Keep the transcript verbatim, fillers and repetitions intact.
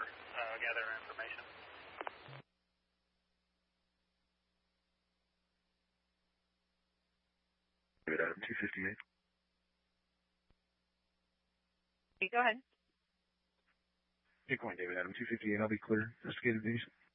uh, gather information. David Adam two fifty-eight. Go ahead. Bitcoin David Adam two fifty-eight. I'll be clear. Investigative news.